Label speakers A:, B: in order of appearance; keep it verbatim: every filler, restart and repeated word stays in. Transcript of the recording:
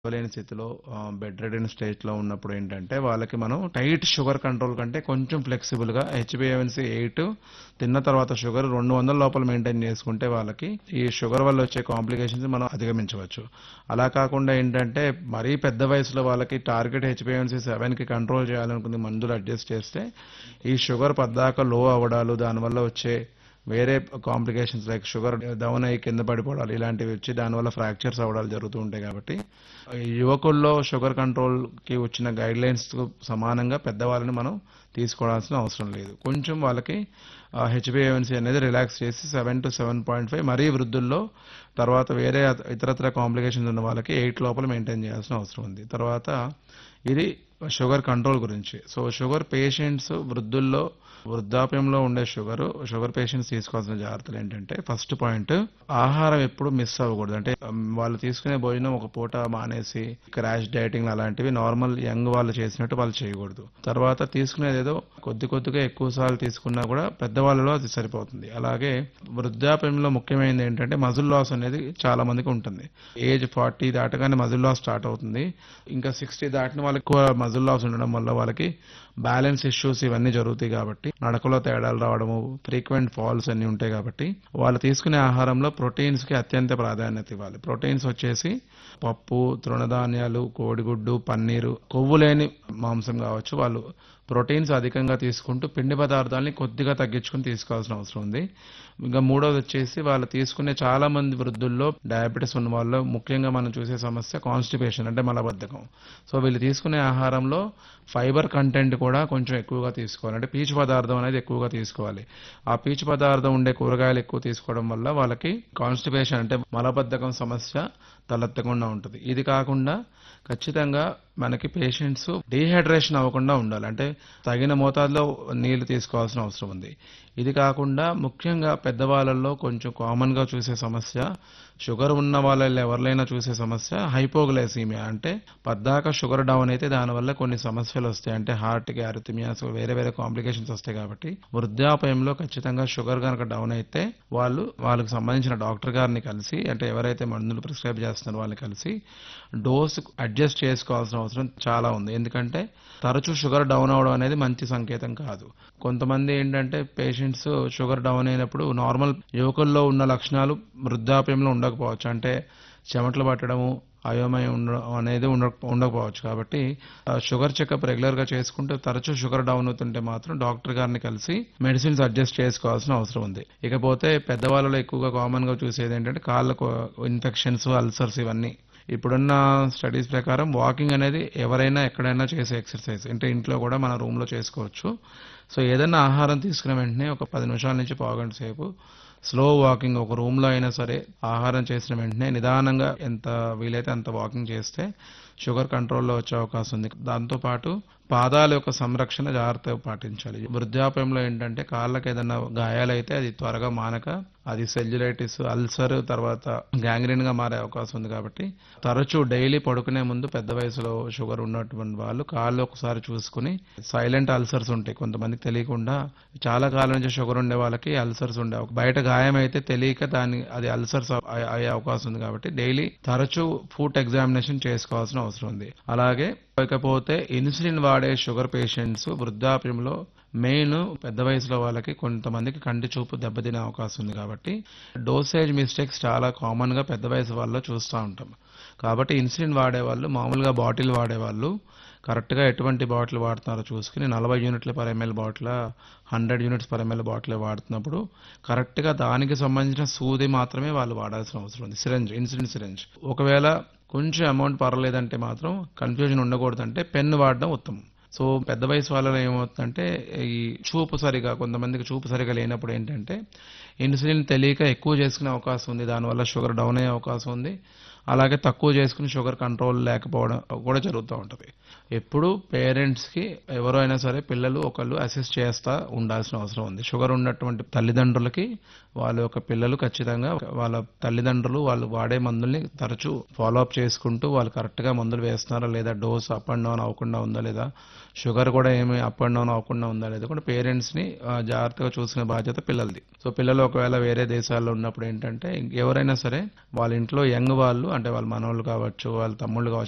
A: లేని స్థితిలో ఆహ్, బెడ్ రిడెన్ స్టేజ్‌లో ఉన్నప్పుడు ఏంటంటే, వాళ్ళకి మనం టైట్ షుగర్ కంట్రోల్ కంటే కొంచెం ఫ్లెక్సిబుల్‌గా హెచ్‌బీఏవన్సీ ఎయిట్ తిన్న తర్వాత షుగర్ రెండు వందల లోపల మెయింటైన్ చేసుకుంటే వాళ్ళకి ఈ షుగర్ వల్ల వచ్చే కాంప్లికేషన్స్ మనం అధిగమించవచ్చు. అలా కాకుండా ఏంటంటే, మరీ పెద్ద వయసులో వాళ్ళకి టార్గెట్ హెచ్‌బీఏవన్సీ సెవెన్‌కి కంట్రోల్ చేయాలనుకుని మందులు అడ్జస్ట్ చేస్తే, ఈ షుగర్ పద్దాక లో అవ్వడాలు, దానివల్ల వచ్చే వేరే కాంప్లికేషన్స్ లైక్ షుగర్ డౌన్ అయ్యి కింద పడిపోవడాలు ఇలాంటివి వచ్చి దానివల్ల ఫ్రాక్చర్స్ అవ్వడాలు జరుగుతూ ఉంటాయి కాబట్టి ఈ యువకుల్లో షుగర్ కంట్రోల్కి వచ్చిన గైడ్ లైన్స్ సమానంగా పెద్దవాళ్ళని మనం తీసుకోవాల్సిన అవసరం లేదు. కొంచెం వాళ్ళకి హెచ్బిఏవన్సీ అనేది రిలాక్స్ చేసి seven to seven point five మరీ వృద్ధుల్లో తర్వాత వేరే ఇతరత్ర కాంప్లికేషన్స్ ఉన్న వాళ్ళకి ఎయిట్ లోపల మెయింటైన్ చేయాల్సిన అవసరం ఉంది. తర్వాత ఇది షుగర్ కంట్రోల్ గురించి. సో షుగర్ పేషెంట్స్ వృద్ధుల్లో వృద్ధాప్యంలో ఉండే షుగర్ షుగర్ పేషెంట్స్ తీసుకోవాల్సిన జాగ్రత్తలు ఏంటంటే, ఫస్ట్ పాయింట్ ఆహారం ఎప్పుడు మిస్ అవ్వకూడదు. అంటే ఉమ్, వాళ్ళు తీసుకునే భోజనం ఒక పూట మానేసి క్రాష్ డైటింగ్ అలాంటివి నార్మల్ యంగ్ వాళ్ళు చేసినట్టు వాళ్ళు చేయకూడదు. తర్వాత తీసుకునేది ఏదో కొద్ది కొద్దిగా ఎక్కువ సార్లు తీసుకున్నా కూడా పెద్దవాళ్ళలో అది సరిపోతుంది. అలాగే వృద్ధాప్యంలో ముఖ్యమైనది ఏంటంటే మజిల్ లాస్ అనేది చాలా మందికి ఉంటుంది. ఏజ్ ఫార్టీ దాటగానే మజిల్ లాస్ స్టార్ట్ అవుతుంది. ఇంకా సిక్స్టీ దాటిన వాళ్ళకి ఎక్కువ మజిల్ లాస్ ఉండడం వల్ల వాళ్ళకి బ్యాలెన్స్ ఇష్యూస్ ఇవన్నీ జరుగుతాయి కాబట్టి నడకలో తేడాలు రావడము, ఫ్రీక్వెంట్ ఫాల్స్ అన్ని ఉంటాయి కాబట్టి వాళ్ళు తీసుకునే ఆహారంలో ప్రోటీన్స్ కి అత్యంత ప్రాధాన్యత ఇవ్వాలి. ప్రోటీన్స్ వచ్చేసి పప్పు, తృణధాన్యాలు, కోడిగుడ్డు, పన్నీరు, కొవ్వు లేని మాంసం కావచ్చు. వాళ్ళు ప్రోటీన్స్ అధికంగా తీసుకుంటూ పిండి పదార్థాలని కొద్దిగా తగ్గించుకుని తీసుకోవాల్సిన అవసరం ఉంది. ఇంకా మూడోది వచ్చేసి వాళ్ళు తీసుకునే చాలా మంది వృద్ధుల్లో డయాబెటీస్ ఉన్న వాళ్ళు ముఖ్యంగా మనం చూసే సమస్య కాన్స్టిపేషన్ అంటే మలబద్ధకం. సో వీళ్ళు తీసుకునే ఆహారంలో ఫైబర్ కంటెంట్ కూడా కొంచెం ఎక్కువగా తీసుకోవాలి. అంటే పీచు పదార్థం అనేది ఎక్కువగా తీసుకోవాలి. ఆ పీచు పదార్థం ఉండే కూరగాయలు ఎక్కువ తీసుకోవడం వల్ల వాళ్ళకి కాన్స్టిపేషన్ అంటే మలబద్ధకం సమస్య తలెత్తకుండా ఉంటుంది. ఇది కాకుండా ఖచ్చితంగా మనకి పేషెంట్స్ డీహైడ్రేషన్ అవ్వకుండా ఉండాలి. అంటే తగిన మోతాదులో నీళ్లు తీసుకోవాల్సిన అవసరం ఉంది. ఇది కాకుండా ముఖ్యంగా పెద్దవాళ్ళల్లో కొంచెం కామన్ గా చూసే సమస్య, షుగర్ ఉన్న వాళ్ళలో ఎవరినైనా చూసే సమస్య హైపోగ్లైసీమియా. అంటే పద్దాక షుగర్ డౌన్ అయితే దానివల్ల కొన్ని సమస్యలు వస్తాయి. అంటే హార్ట్ కి అరిథమియాస్ వేరే వేరే కాంప్లికేషన్స్ వస్తాయి కాబట్టి వృద్ధాప్యంలో ఖచ్చితంగా షుగర్ కనుక డౌన్ అయితే వాళ్ళు వాళ్ళకి సంబంధించిన డాక్టర్ గారిని కలిసి, అంటే ఎవరైతే మందులు ప్రిస్క్రైబ్ చేస్తున్నారో వాళ్ళని కలిసి డోస్ అడ్జస్ట్ చేసుకోవాల్సిన అవసరం చాలా ఉంది. ఎందుకంటే తరచూ షుగర్ డౌన్ అవడం అనేది మంచి సంకేతం కాదు. కొంతమంది ఏంటంటే పేషెంట్స్ షుగర్ డౌన్ అయినప్పుడు నార్మల్ యువకుల్లో ఉన్న లక్షణాలు వృద్ధాప్యంలో ఉండకపోవచ్చు. అంటే చెమటలు పట్టడము, అయోమయం ఉండడం అనేది ఉండ ఉండకపోవచ్చు. కాబట్టి షుగర్ చెకప్ రెగ్యులర్ గా చేసుకుంటూ తరచూ షుగర్ డౌన్ అవుతుంటే మాత్రం డాక్టర్ గారిని కలిసి మెడిసిన్స్ అడ్జస్ట్ చేసుకోవాల్సిన అవసరం ఉంది. ఇకపోతే పెద్దవాళ్ళలో ఎక్కువగా కామన్ గా చూసేది ఏంటంటే కాళ్ళకు ఇన్ఫెక్షన్స్, అల్సర్స్ ఇవన్నీ. ఇప్పుడున్న స్టడీస్ ప్రకారం వాకింగ్ అనేది ఎవరైనా ఎక్కడైనా చేసే ఎక్సర్సైజ్. అంటే ఇంట్లో కూడా మన రూమ్ లో చేసుకోవచ్చు. సో ఏదైనా ఆహారం తీసుకున్న వెంటనే ఒక పది నిమిషాల నుంచి పావుగంట సేపు స్లో వాకింగ్ ఒక రూమ్ లో అయినా సరే ఆహారం చేసిన వెంటనే నిదానంగా ఎంత వీలైతే అంత వాకింగ్ చేస్తే షుగర్ కంట్రోల్లో వచ్చే అవకాశం ఉంది. దాంతో పాటు పాదాల యొక్క సంరక్షణ జాగ్రత్తగా పాటించాలి. వృద్ధాప్యంలో ఏంటంటే కాళ్ళకి ఏదైనా గాయాలైతే అది త్వరగా మానక అది సెల్యులైటిస్, అల్సర్ తర్వాత గ్యాంగ్రీన్ గా మారే అవకాశం ఉంది. కాబట్టి తరచూ డైలీ పడుకునే ముందు పెద్ద వయసులో షుగర్ ఉన్నటువంటి వాళ్ళు కాళ్ళు ఒకసారి చూసుకుని, సైలెంట్ అల్సర్స్ ఉంటాయి కొంతమందికి తెలియకుండా, చాలా కాలం నుంచి షుగర్ ఉండే వాళ్ళకి అల్సర్స్ ఉండే బయట గాయం అయితే తెలియక దాని అది అల్సర్స్ అయ్యే అవకాశం ఉంది. కాబట్టి డైలీ తరచూ ఫుడ్ ఎగ్జామినేషన్ చేసుకోవాల్సిన అవసరం ఉంది. అలాగే ఇకపోతే ఇన్సులిన్ వాడే షుగర్ పేషెంట్స్ వృద్ధాప్యంలో మెయిన్ పెద్ద వయసులో వాళ్ళకి కొంతమందికి కంటి చూపు దెబ్బతినే అవకాశం ఉంది. కాబట్టి డోసేజ్ మిస్టేక్స్ చాలా కామన్ గా పెద్ద వయసు వాళ్ళలో చూస్తూ ఉంటాం. కాబట్టి ఇన్సులిన్ వాడేవాళ్ళు మామూలుగా బాటిల్ వాడేవాళ్ళు కరెక్ట్ గా ఎటువంటి బాటిల్ వాడుతున్నారో చూసుకుని నలభై యూనిట్ల per ML bottle, hundred units per ML bottle వాడుతున్నప్పుడు correct గా దానికి సంబంధించిన సూది మాత్రమే వాళ్ళు వాడాల్సిన అవసరం ఉంది. Syringe, insulin syringe. ఒకవేళ కొంచెం అమౌంట్ పర్లేదంటే మాత్రం కన్ఫ్యూజన్ ఉండకూడదంటే పెన్ను వాడడం ఉత్తమం. సో పెద్ద వయసు వాళ్ళలో ఏమవుతుందంటే ఈ చూపు సరిగా కొంతమందికి చూపు సరిగా లేనప్పుడు ఏంటంటే ఇన్సులిన్ తెలియక ఎక్కువ చేసుకునే అవకాశం ఉంది. దానివల్ల షుగర్ డౌన్ అయ్యే అవకాశం ఉంది. అలాగే తక్కువ చేసుకుని షుగర్ కంట్రోల్ లేకపోవడం కూడా జరుగుతూ ఉంటుంది. ఎప్పుడు పేరెంట్స్ కి ఎవరైనా సరే పిల్లలు ఒకళ్ళు అసిస్ట్ చేస్తా ఉండాల్సిన అవసరం ఉంది. షుగర్ ఉన్నటువంటి తల్లిదండ్రులకి వాళ్ళ యొక్క పిల్లలు ఖచ్చితంగా వాళ్ళ తల్లిదండ్రులు వాళ్ళు వాడే మందుల్ని తరచూ ఫాలో అప్ చేసుకుంటూ వాళ్ళు కరెక్ట్ గా మందులు వేస్తున్నారా లేదా, డోస్ అప్ అండ్ డౌన్ అవ్వకుండా ఉందా లేదా, షుగర్ కూడా ఏమి అప్ అండ్ డౌన్ అవ్వకుండా ఉందా లేదా కూడా పేరెంట్స్ ని జాగ్రత్తగా చూసుకునే బాధ్యత పిల్లలది. సో పిల్లలు ఒకవేళ వేరే దేశాల్లో ఉన్నప్పుడు ఏంటంటే ఎవరైనా సరే వాళ్ళ ఇంట్లో యంగ్ వాళ్ళు అంటే వాళ్ళ మనవాళ్ళు కావచ్చు, వాళ్ళ తమ్ముళ్ళు కావచ్చు